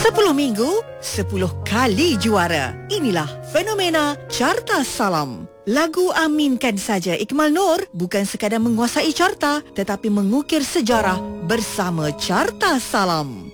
10 minggu, 10 kali juara. Inilah fenomena Carta Salam. Lagu Aminkan Saja Ikmal Nur bukan sekadar menguasai carta, tetapi mengukir sejarah bersama Carta Salam.